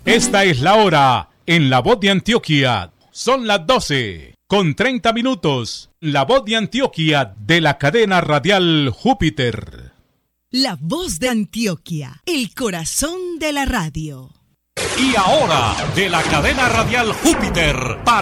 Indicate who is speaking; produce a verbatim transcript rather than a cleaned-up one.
Speaker 1: Esta es la hora en La Voz de Antioquia. Son las doce con treinta minutos. La Voz de Antioquia de la cadena radial Júpiter.
Speaker 2: La Voz de Antioquia, el corazón de la radio.
Speaker 1: Y ahora, de la cadena radial Júpiter, para